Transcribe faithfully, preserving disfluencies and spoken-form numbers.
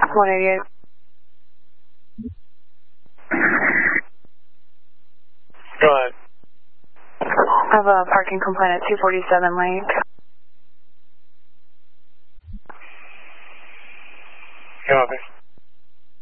one eighty-eight. Go ahead. I have a parking complaint at two forty-seven Lake. Copy.